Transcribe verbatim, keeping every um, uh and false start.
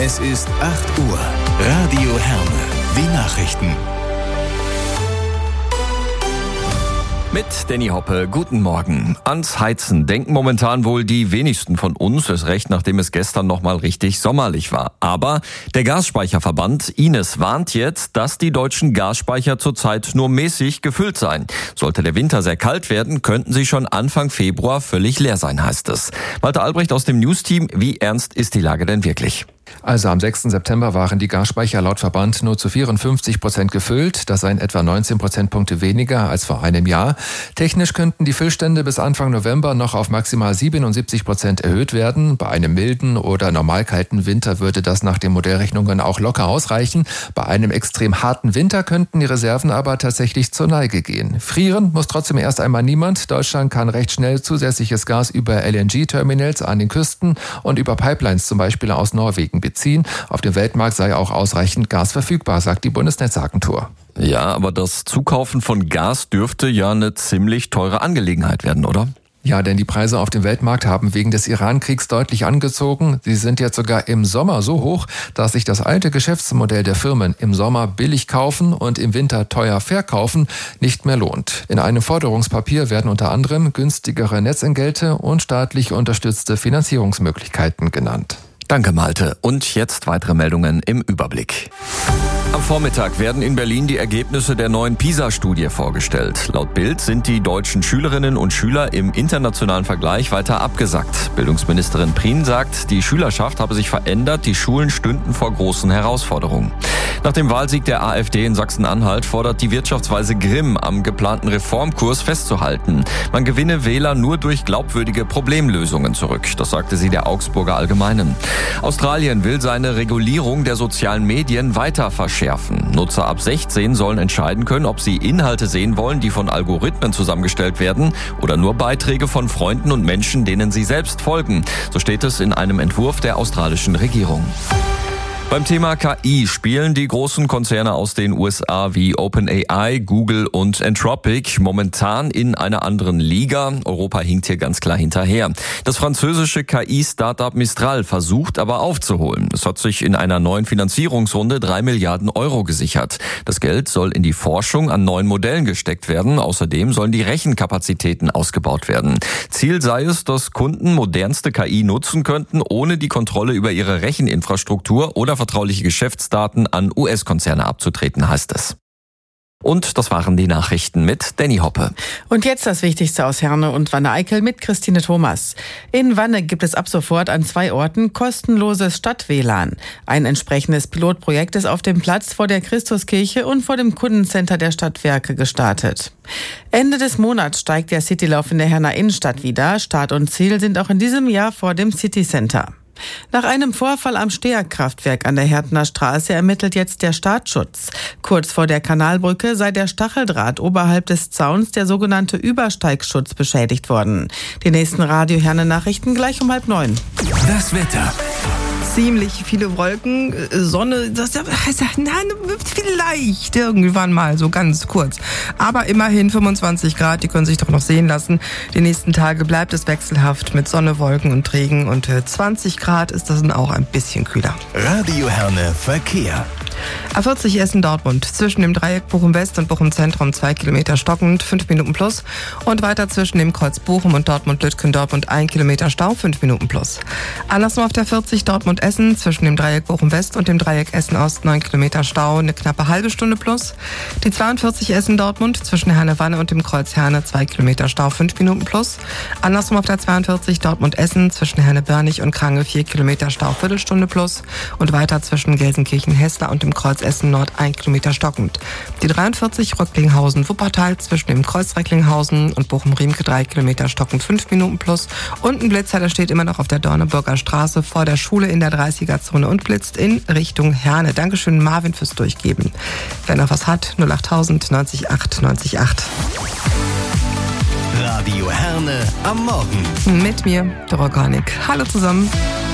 Es ist acht Uhr. Radio Herne. Die Nachrichten. Mit Danny Hoppe, guten Morgen. Ans Heizen denken momentan wohl die wenigsten von uns, erst recht, nachdem es gestern nochmal richtig sommerlich war. Aber der Gasspeicherverband I N E S warnt jetzt, dass die deutschen Gasspeicher zurzeit nur mäßig gefüllt seien. Sollte der Winter sehr kalt werden, könnten sie schon Anfang Februar völlig leer sein, heißt es. Walter Albrecht aus dem News-Team, wie ernst ist die Lage denn wirklich? Also am sechsten September waren die Gasspeicher laut Verband nur zu vierundfünfzig Prozent gefüllt. Das seien etwa neunzehn Prozentpunkte weniger als vor einem Jahr. Technisch könnten die Füllstände bis Anfang November noch auf maximal siebenundsiebzig Prozent erhöht werden. Bei einem milden oder normal kalten Winter würde das nach den Modellrechnungen auch locker ausreichen. Bei einem extrem harten Winter könnten die Reserven aber tatsächlich zur Neige gehen. Frieren muss trotzdem erst einmal niemand. Deutschland kann recht schnell zusätzliches Gas über L N G-Terminals an den Küsten und über Pipelines zum Beispiel aus Norwegen beziehen. Auf dem Weltmarkt sei auch ausreichend Gas verfügbar, sagt die Bundesnetzagentur. Ja, aber das Zukaufen von Gas dürfte ja eine ziemlich teure Angelegenheit werden, oder? Ja, denn die Preise auf dem Weltmarkt haben wegen des Iran-Kriegs deutlich angezogen. Sie sind jetzt sogar im Sommer so hoch, dass sich das alte Geschäftsmodell der Firmen im Sommer billig kaufen und im Winter teuer verkaufen nicht mehr lohnt. In einem Forderungspapier werden unter anderem günstigere Netzentgelte und staatlich unterstützte Finanzierungsmöglichkeiten genannt. Danke, Malte. Und jetzt weitere Meldungen im Überblick. Am Vormittag werden in Berlin die Ergebnisse der neuen PISA-Studie vorgestellt. Laut Bild sind die deutschen Schülerinnen und Schüler im internationalen Vergleich weiter abgesackt. Bildungsministerin Prien sagt, die Schülerschaft habe sich verändert, die Schulen stünden vor großen Herausforderungen. Nach dem Wahlsieg der AfD in Sachsen-Anhalt fordert die Wirtschaftsweise Grimm, am geplanten Reformkurs festzuhalten. Man gewinne Wähler nur durch glaubwürdige Problemlösungen zurück. Das sagte sie der Augsburger Allgemeinen. Australien will seine Regulierung der sozialen Medien weiter verschärfen. Nutzer ab sechzehn sollen entscheiden können, ob sie Inhalte sehen wollen, die von Algorithmen zusammengestellt werden oder nur Beiträge von Freunden und Menschen, denen sie selbst folgen. So steht es in einem Entwurf der australischen Regierung. Beim Thema K I spielen die großen Konzerne aus den U S A wie OpenAI, Google und Anthropic momentan in einer anderen Liga. Europa hinkt hier ganz klar hinterher. Das französische K I-Startup Mistral versucht aber aufzuholen. Es hat sich in einer neuen Finanzierungsrunde drei Milliarden Euro gesichert. Das Geld soll in die Forschung an neuen Modellen gesteckt werden. Außerdem sollen die Rechenkapazitäten ausgebaut werden. Ziel sei es, dass Kunden modernste K I nutzen könnten, ohne die Kontrolle über ihre Recheninfrastruktur oder vertrauliche Geschäftsdaten an U S-Konzerne abzutreten, heißt es. Und das waren die Nachrichten mit Danny Hoppe. Und jetzt das Wichtigste aus Herne und Wanne-Eickel mit Christine Thomas. In Wanne gibt es ab sofort an zwei Orten kostenloses Stadt-W L A N. Ein entsprechendes Pilotprojekt ist auf dem Platz vor der Christuskirche und vor dem Kundencenter der Stadtwerke gestartet. Ende des Monats steigt der Citylauf in der Herner Innenstadt wieder. Start und Ziel sind auch in diesem Jahr vor dem City Center. Nach einem Vorfall am Steag-Kraftwerk an der Härtner Straße ermittelt jetzt der Staatsschutz. Kurz vor der Kanalbrücke sei der Stacheldraht oberhalb des Zauns, der sogenannte Übersteigschutz, beschädigt worden. Die nächsten Radio-Herne-Nachrichten gleich um halb neun. Das Wetter. Ziemlich viele Wolken, Sonne, das heißt, nein, vielleicht irgendwann mal, so ganz kurz. Aber immerhin fünfundzwanzig Grad, die können sich doch noch sehen lassen. Die nächsten Tage bleibt es wechselhaft mit Sonne, Wolken und Regen und zwanzig Grad ist das dann auch ein bisschen kühler. Radio Herne Verkehr. A vierzig Essen-Dortmund, zwischen dem Dreieck Bochum-West und Bochum-Zentrum zwei Kilometer stockend, fünf Minuten plus. Und weiter zwischen dem Kreuz Bochum und Dortmund-Lütgendortmund ein Kilometer Stau, fünf Minuten plus. Andersrum auf der vierzig Dortmund-Essen, zwischen dem Dreieck Bochum-West und dem Dreieck Essen-Ost neun Kilometer Stau, eine knappe halbe Stunde plus. Die zweiundvierzig Essen-Dortmund, zwischen Herne-Wanne und dem Kreuz Herne zwei Kilometer Stau, fünf Minuten plus. Andersrum auf der zweiundvierzig Dortmund-Essen, zwischen Herne-Börnig und Krange vier Kilometer Stau, Viertelstunde plus. Und weiter zwischen Gelsenkirchen-Hessler und dem Kreuz Essen Nord ein Kilometer stockend. Die dreiundvierzig Röcklinghausen-Wuppertal zwischen dem Kreuz Recklinghausen und Bochum-Riemke drei Kilometer stockend, fünf Minuten plus. Und ein Blitzer, der steht immer noch auf der Dorneburger Straße vor der Schule in der dreißiger-Zone und blitzt in Richtung Herne. Dankeschön Marvin fürs Durchgeben. Wer noch was hat, null achttausend neunzig acht neunzig acht. Radio Herne am Morgen. Mit mir, Doroganik. Hallo zusammen.